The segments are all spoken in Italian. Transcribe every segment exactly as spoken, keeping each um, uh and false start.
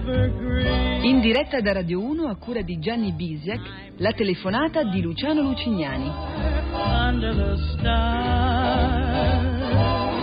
In diretta da Radio uno a cura di Gianni Bisiak, la telefonata di Luciano Lucignani. Under the stars,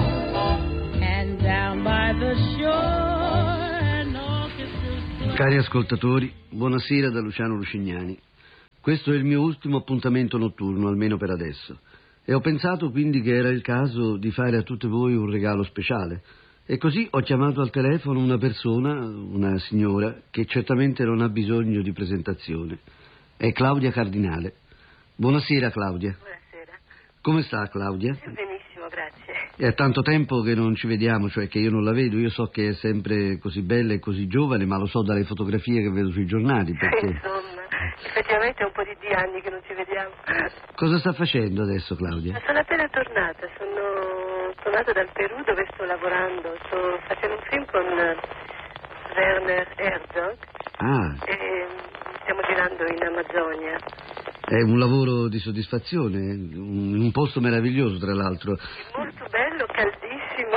and down by the shore, and orchestras... Cari ascoltatori, buonasera da Luciano Lucignani. Questo è il mio ultimo appuntamento notturno, almeno per adesso. E ho pensato quindi che era il caso di fare a tutte voi un regalo speciale. E così ho chiamato al telefono una persona, una signora, che certamente non ha bisogno di presentazione. È Claudia Cardinale. Buonasera Claudia. Buonasera. Come sta Claudia? Benissimo, grazie. È tanto tempo che non ci vediamo, cioè che io non la vedo. Io so che è sempre così bella e così giovane, ma lo so dalle fotografie che vedo sui giornali. Perché... Insomma, effettivamente è un po' di, di anni che non ci vediamo. Cosa sta facendo adesso Claudia? Sono appena tornata, sono tornata dal Perù dove sto lavorando. Sto facendo un film con Werner Herzog. Ah. E stiamo girando in Amazzonia. È un lavoro di soddisfazione, in un posto meraviglioso tra l'altro. Molto bello, caldissimo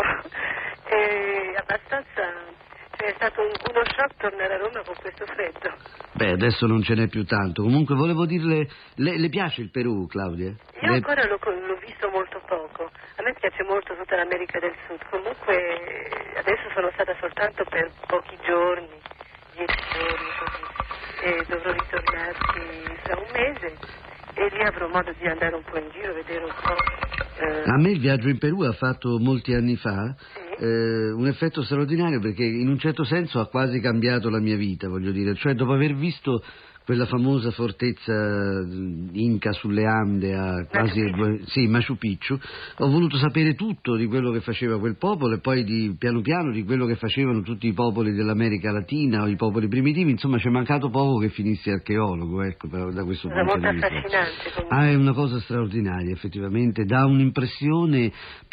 e abbastanza... Cioè è stato un, uno shock tornare a Roma con questo freddo. Beh, adesso non ce n'è più tanto. Comunque volevo dirle, le, le piace il Perù, Claudia? Io le... ancora l'ho, l'ho visto molto poco. A me piace molto tutta l'America del Sud. Comunque adesso sono stata soltanto per pochi giorni, dieci giorni così, e dovrò ritornarci fra un mese e lì avrò modo di andare un po' in giro, vedere un po'. Eh... A me il viaggio in Perù ha fatto molti anni fa. Sì. Eh, un effetto straordinario perché in un certo senso ha quasi cambiato la mia vita, voglio dire, cioè dopo aver visto quella famosa fortezza inca sulle Ande a quasi Machu sì, Machu Picchu, ho voluto sapere tutto di quello che faceva quel popolo e poi di, piano piano di quello che facevano tutti i popoli dell'America Latina o i popoli primitivi. Insomma, c'è mancato poco che finissi archeologo, ecco, da questo Era punto molto di vista. affascinante comunque. Ah, è una cosa straordinaria, effettivamente, dà un'impressione.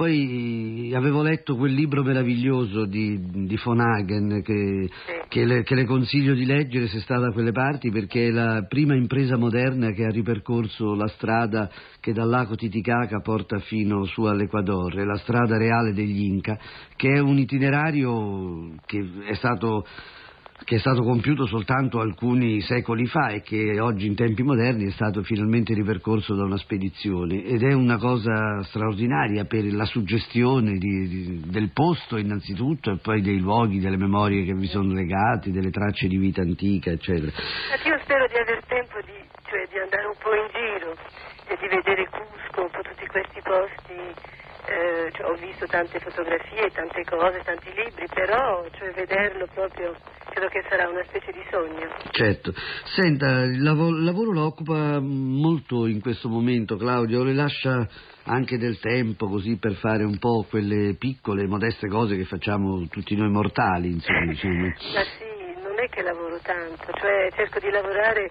Poi avevo letto quel libro meraviglioso di, di von Hagen che, Sì. che, le, che le consiglio di leggere se sta da quelle parti, perché è la prima impresa moderna che ha ripercorso la strada che dal lago Titicaca porta fino su all'Ecuador, è la strada reale degli Inca, che è un itinerario che è stato che è stato compiuto soltanto alcuni secoli fa e che oggi in tempi moderni è stato finalmente ripercorso da una spedizione, ed è una cosa straordinaria per la suggestione di, di, del posto innanzitutto, e poi dei luoghi, delle memorie che vi sono legate, delle tracce di vita antica, eccetera. Io spero di aver tempo di, cioè, di andare un po' in giro e di vedere Cusco, un po' tutti questi posti. Eh, cioè, ho visto tante fotografie, tante cose, tanti libri, però cioè, vederlo proprio credo che sarà una specie di sogno. Certo. Senta, il lavoro, il lavoro lo occupa molto in questo momento, Claudio, le lascia anche del tempo così per fare un po' quelle piccole, modeste cose che facciamo tutti noi mortali, insomma. Diciamo. Ma sì, non è che lavoro tanto, cioè cerco di lavorare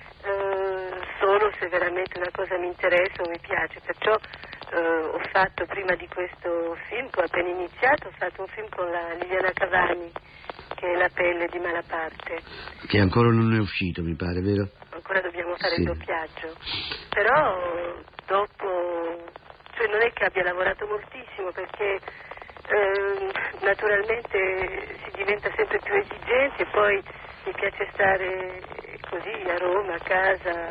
eh, solo se veramente una cosa mi interessa o mi piace, perciò Uh, ho fatto prima di questo film, che ho appena iniziato, ho fatto un film con la Liliana Cavani, che è La pelle di Malaparte. Che ancora non è uscito, mi pare, vero? Ancora dobbiamo fare sì. il doppiaggio. Però dopo, cioè non è che abbia lavorato moltissimo, perché eh, naturalmente si diventa sempre più esigenti e poi mi piace stare così a Roma, a casa,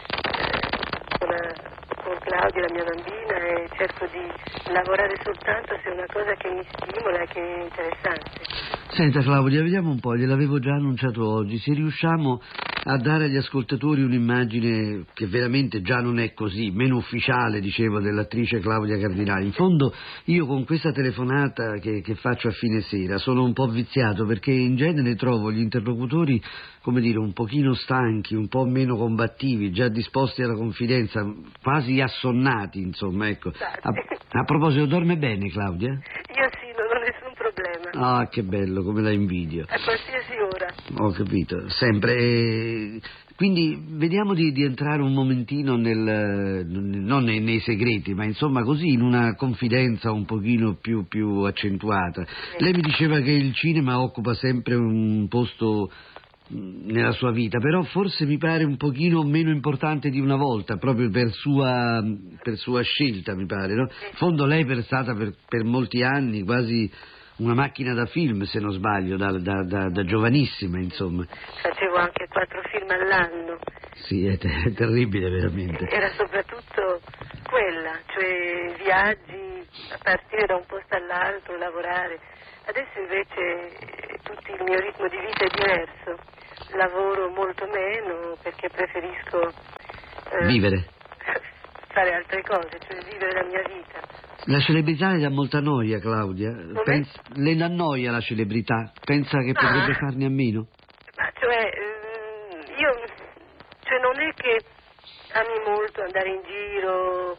eh, con la... con Claudia, la mia bambina, e cerco di lavorare soltanto se è una cosa che mi stimola e che è interessante. Senta Claudia, vediamo un po', gliel'avevo già annunciato oggi, se riusciamo a dare agli ascoltatori un'immagine che veramente già non è così, meno ufficiale, dicevo, dell'attrice Claudia Cardinale. In fondo io con questa telefonata che, che faccio a fine sera sono un po' viziato, perché in genere trovo gli interlocutori, come dire, un pochino stanchi, un po' meno combattivi, già disposti alla confidenza, quasi assonnati, insomma, ecco. A, a proposito, dorme bene Claudia? Io sì, non ho nessun problema. Ah, che bello, come la invidio. A qualsiasi ora. Ho capito, sempre. Quindi vediamo di, di entrare un momentino nel, non nei, nei segreti, ma insomma così in una confidenza un pochino più, più accentuata. Sì. Lei mi diceva che il cinema occupa sempre un posto nella sua vita, però forse mi pare un pochino meno importante di una volta, proprio per sua, per sua scelta, mi pare, no? In fondo lei è stata per, per molti anni quasi una macchina da film, se non sbaglio, da, da, da, da giovanissima, insomma. Facevo anche quattro film all'anno. Sì, è, ter- è terribile veramente. Era soprattutto quella, cioè viaggi a partire da un posto all'altro, lavorare. Adesso invece tutto il mio ritmo di vita è diverso. Lavoro molto meno perché preferisco eh, vivere. fare altre cose, cioè vivere la mia vita. La celebrità le dà molta noia, Claudia. Pensa, le annoia la celebrità? Pensa che potrebbe ah, farne a meno? Ma cioè, io cioè non è che ami molto andare in giro,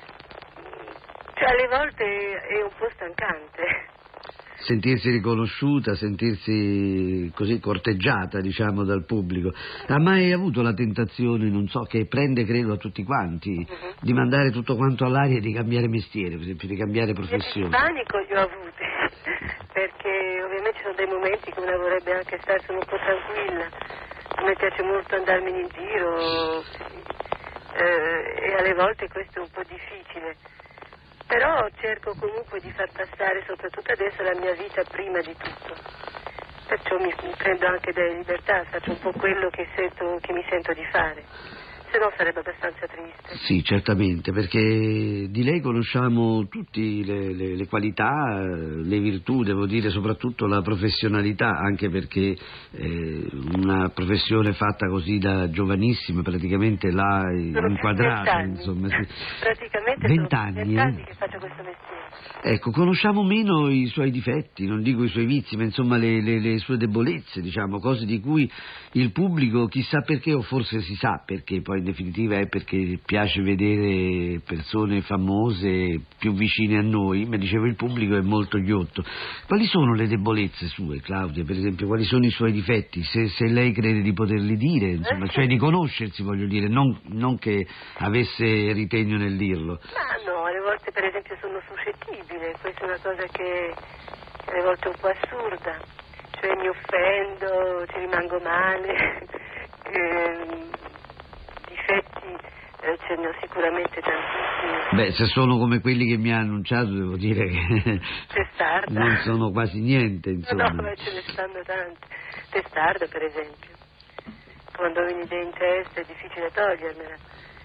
cioè alle volte è un po' stancante. Sentirsi riconosciuta, sentirsi così corteggiata, diciamo, dal pubblico. Ha mai avuto la tentazione, non so, che prende credo a tutti quanti, uh-huh. di mandare tutto quanto all'aria e di cambiare mestiere, per esempio, di cambiare professione? Il panico li ho avuti, perché ovviamente ci sono dei momenti che uno vorrebbe anche starsene un po' tranquilla. A me piace molto andarmene in giro eh, e alle volte questo è un po' difficile. Però cerco comunque di far passare, soprattutto adesso, la mia vita prima di tutto. Perciò mi, mi prendo anche delle libertà, faccio un po' quello che sento, che mi sento di fare. Se no sarebbe abbastanza triste. Sì, certamente, perché di lei conosciamo tutte le, le, le qualità, le virtù, devo dire, soprattutto la professionalità, anche perché eh, una professione fatta così da giovanissima praticamente l'ha sono inquadrata, insomma. Sì. Praticamente vent'anni, sono vent'anni eh? che faccio questo mestiere. Ecco, conosciamo meno i suoi difetti, non dico i suoi vizi, ma insomma le, le, le sue debolezze, diciamo, cose di cui il pubblico, chissà perché, o forse si sa perché, poi in definitiva è perché piace vedere persone famose più vicine a noi, ma dicevo il pubblico è molto ghiotto. Quali sono le debolezze sue, Claudia, per esempio, quali sono i suoi difetti, se, se lei crede di poterli dire, insomma, cioè di conoscersi, voglio dire, non, non che avesse ritegno nel dirlo. Ma no, alle volte per esempio sono suscettibile, questa è una cosa che alle volte è un po' assurda, cioè mi offendo, ci rimango male, eh, difetti eh, ce ne ho sicuramente tantissimi. Beh, se sono come quelli che mi ha annunciato, devo dire che testarda. Non sono quasi niente, insomma. No, ma ce ne stanno tante. Testarda, per esempio. Quando ho un'idea in testa è difficile togliermela.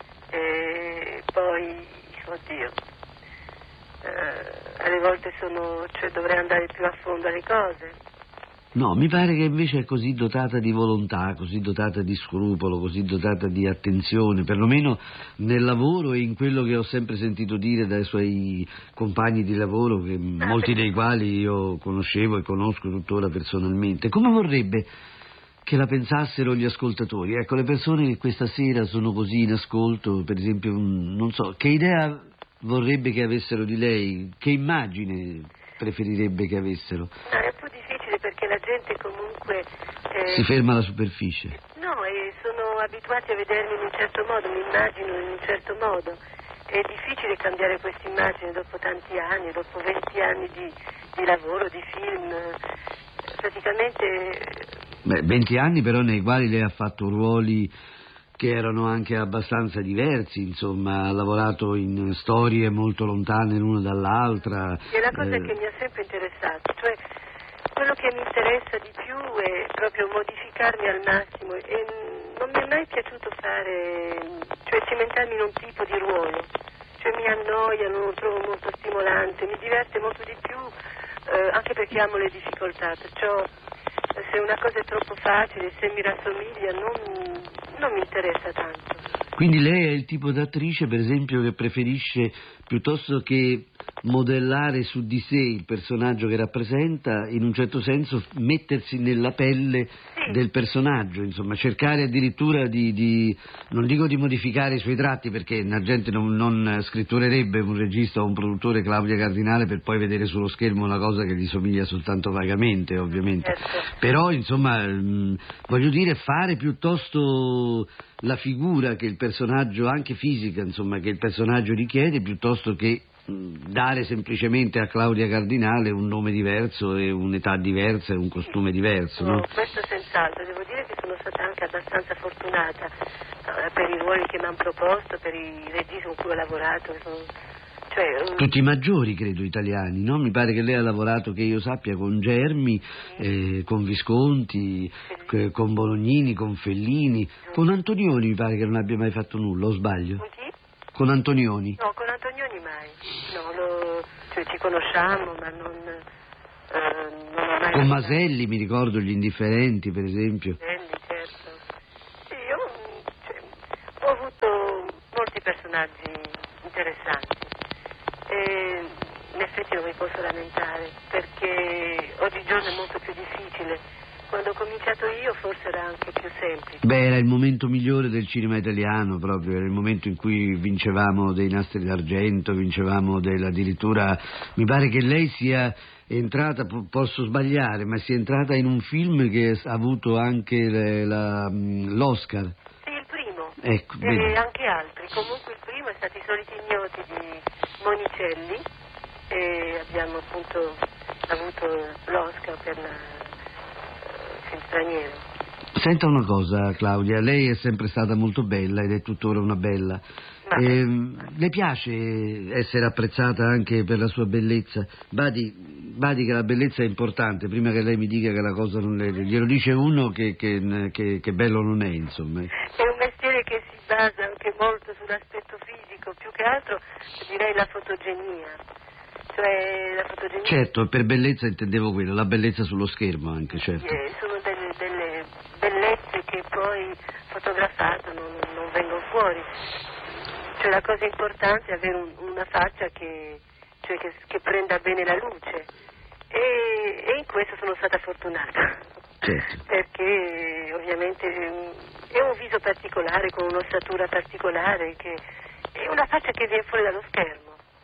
E poi, oddio, eh, alle volte sono, cioè dovrei andare più a fondo alle cose. No, mi pare che invece è così dotata di volontà, così dotata di scrupolo, così dotata di attenzione, perlomeno nel lavoro e in quello che ho sempre sentito dire dai suoi compagni di lavoro, che molti dei quali io conoscevo e conosco tuttora personalmente. Come vorrebbe che la pensassero gli ascoltatori? Ecco, le persone che questa sera sono così in ascolto, per esempio, non so, che idea vorrebbe che avessero di lei? Che immagine preferirebbe che avessero? No, è un po' difficile perché la gente comunque... Eh, si ferma alla superficie. No, e sono abituati a vedermi in un certo modo, mi immagino in un certo modo. È difficile cambiare questa immagine dopo tanti anni, dopo venti anni di, di lavoro, di film. Praticamente... Beh, venti anni però nei quali lei ha fatto ruoli che erano anche abbastanza diversi, insomma, ha lavorato in storie molto lontane l'una dall'altra. È la cosa eh... che mi ha sempre interessato, cioè quello che mi interessa di più è proprio modificarmi al massimo e non mi è mai piaciuto fare, cioè cimentarmi in un tipo di ruolo, cioè mi annoia, non lo trovo molto stimolante, mi diverte molto di più, eh, anche perché amo le difficoltà, perciò se una cosa è troppo facile, se mi rassomiglia, non, non mi interessa tanto. Quindi lei è il tipo d'attrice, per esempio, che preferisce, piuttosto che modellare su di sé il personaggio che rappresenta, in un certo senso mettersi nella pelle sì. del personaggio, insomma, cercare addirittura di, di, non dico di modificare i suoi tratti, perché la gente non, non scritturerebbe un regista o un produttore Claudia Cardinale per poi vedere sullo schermo una cosa che gli somiglia soltanto vagamente, ovviamente. Certo. Però, insomma, mh, voglio dire, fare piuttosto la figura che il personaggio, anche fisica, insomma, che il personaggio richiede, piuttosto che dare semplicemente a Claudia Cardinale un nome diverso e un'età diversa e un costume diverso, no? No, questo senz'altro, devo dire che sono stata anche abbastanza fortunata eh, per i ruoli che mi hanno proposto, per i registi con cui ho lavorato, che sono Cioè, tutti i maggiori, credo, italiani, no? Mi pare che lei ha lavorato, che io sappia, con Germi, eh, con Visconti, c- con Bolognini, con Fellini, con Antonioni mi pare che non abbia mai fatto nulla, o sbaglio? con chi? Con Antonioni? No, con Antonioni mai. No, lo, cioè, ci conosciamo, ma non, eh, non ho mai... Con Maselli, mi ricordo, Gli Indifferenti, per esempio. Maselli, certo. Sì, io cioè, ho avuto molti personaggi interessanti. E in effetti non mi posso lamentare, perché oggigiorno è molto più difficile. Quando ho cominciato io forse era anche più semplice. Beh, era il momento migliore del cinema italiano, proprio, era il momento in cui vincevamo dei nastri d'argento, vincevamo del, addirittura, mi pare che lei sia entrata, po- posso sbagliare, ma sia entrata in un film che ha avuto anche le- la, l'Oscar. Sì, il primo. Ecco, e vedi. anche altri. Comunque il primo è stato I soliti ignoti di Monicelli e abbiamo appunto avuto l'Oscar per la eh, film straniero. Senta una cosa, Claudia, lei è sempre stata molto bella ed è tuttora una bella. Ma- Ehm, le piace essere apprezzata anche per la sua bellezza? Badi, badi che la bellezza è importante, prima che lei mi dica che la cosa non è... Glielo dice uno che, che, che, che bello non è, insomma. È un mestiere che si basa anche molto sull'aspetto fisico, più che altro direi la fotogenia. Cioè la fotogenia Certo, per bellezza intendevo quello, la bellezza sullo schermo anche, certo. eh, sono delle, delle bellezze che poi fotografate non, non vengono fuori. Cioè la cosa importante è avere un, una faccia che, cioè, che, che prenda bene la luce e, e in questo sono stata fortunata. Certo. Perché ovviamente è un viso particolare con un'ossatura particolare che è una faccia che viene fuori dallo schermo.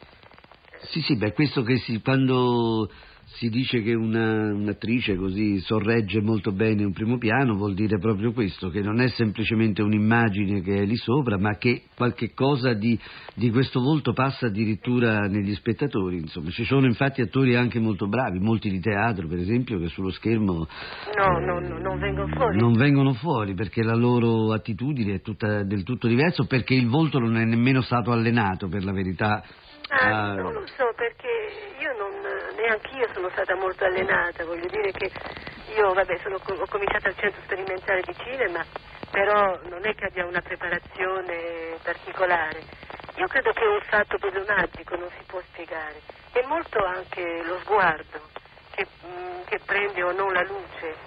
Sì, sì, beh, questo che si, quando si dice che una, un'attrice così sorregge molto bene un primo piano, vuol dire proprio questo, che non è semplicemente un'immagine che è lì sopra, ma che qualche cosa di, di questo volto passa addirittura negli spettatori, insomma. Ci sono infatti attori anche molto bravi, molti di teatro, per esempio, che sullo schermo No, eh, no, no, non vengono fuori. non vengono fuori, perché la loro attitudine è tutta del tutto diversa, perché il volto non è nemmeno stato allenato, per la verità. Ah, a- non lo so, perché io non, neanche io sono stata molto allenata, voglio dire che io, vabbè, sono, ho cominciato al centro sperimentale di cinema, però non è che abbia una preparazione particolare. Io credo che è un fatto proprio magico, non si può spiegare. È molto anche lo sguardo che, mh, che prende o non la luce.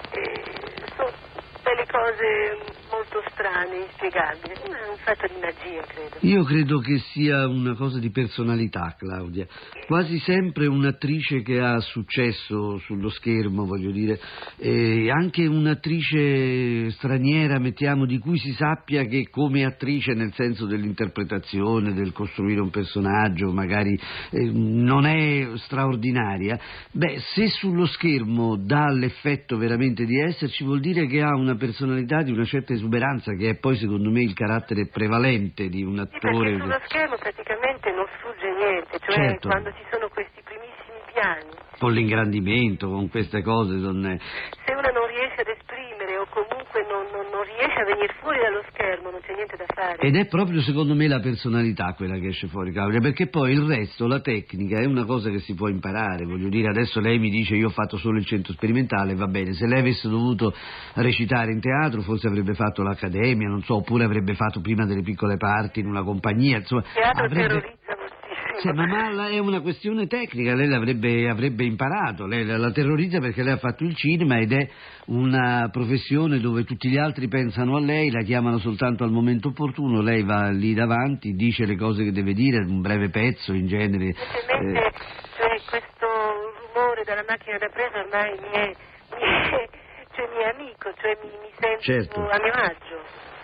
E sono delle cose molto strane, inspiegabili. È un fatto di magia, credo. Io credo che sia una cosa di personalità, Claudia. Quasi sempre un'attrice che ha successo sullo schermo, voglio dire, e anche un'attrice straniera, mettiamo, di cui si sappia che come attrice, nel senso dell'interpretazione, del costruire un personaggio, magari eh, non è straordinaria, beh, se sullo schermo dà l'effetto veramente di esserci, vuol dire che ha una personalità di una certa esuberanza, che è poi secondo me il carattere prevalente di un Sì, perché attore. sullo schermo praticamente non sfugge niente, cioè Certo. quando ci sono questi primissimi piani, Con l'ingrandimento, con queste cose, non è... se uno non riesce ad esprimere o comunque non, non, non riesce a venire fuori dallo schermo non c'è niente da fare. Ed è proprio secondo me la personalità quella che esce fuori, Claudia, perché poi il resto, la tecnica, è una cosa che si può imparare, voglio dire, adesso lei mi dice io ho fatto solo il centro sperimentale, va bene, se lei avesse dovuto recitare in teatro forse avrebbe fatto l'accademia, non so, oppure avrebbe fatto prima delle piccole parti in una compagnia, insomma... Il teatro avrebbe... terrorizza moltissimo. Sì, ma, ma la- è una questione tecnica, lei l'avrebbe avrebbe imparato, lei la, la terrorizza perché lei ha fatto il cinema ed è una professione dove tutti gli altri pensano a lei, la chiamano soltanto al momento opportuno, lei va lì davanti, dice le cose che deve dire, un breve pezzo in genere. Semplicemente, eh, cioè, questo rumore della macchina da presa ormai mi è, mi è, cioè, mi è amico, cioè mi, mi sento Certo. a mio agio.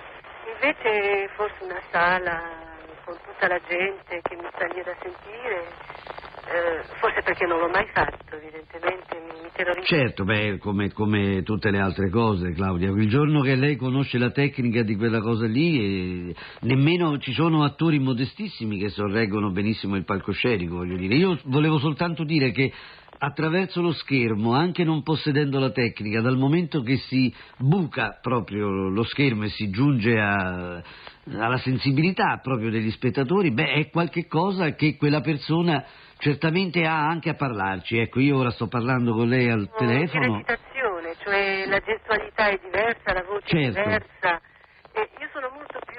Invece forse una sala con tutta la gente che mi sta lì da sentire, eh, forse perché non l'ho mai fatto, evidentemente, mi, mi terrorizza. Certo, beh, come, come tutte le altre cose, Claudia, il giorno che lei conosce la tecnica di quella cosa lì, eh, nemmeno ci sono attori modestissimi che sorreggono benissimo il palcoscenico, voglio dire. Io volevo soltanto dire che attraverso lo schermo, anche non possedendo la tecnica, dal momento che si buca proprio lo schermo e si giunge a, alla sensibilità proprio degli spettatori, beh, è qualche cosa che quella persona certamente ha anche a parlarci. Ecco, io ora sto parlando con lei al Oh, telefono. Di recitazione, cioè la gestualità è diversa, la voce Certo. è diversa. E io sono molto più,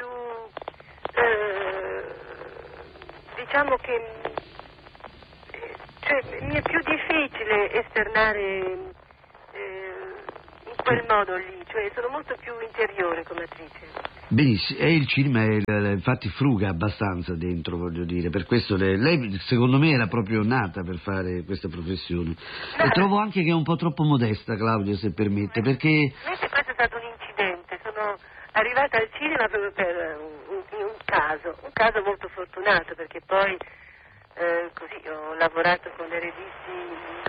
eh, diciamo che, eh, cioè, mi è più difficile esternare eh, in quel modo lì, cioè sono molto più interiore come attrice. Benissimo, e il cinema è, infatti fruga abbastanza dentro, voglio dire, per questo lei, lei secondo me era proprio nata per fare questa professione. E trovo anche che è un po' troppo modesta, Claudia, se permette, perché... Invece questo è stato un incidente, sono arrivata al cinema proprio per un, un, un caso, un caso molto fortunato, perché poi eh, così ho lavorato con le riviste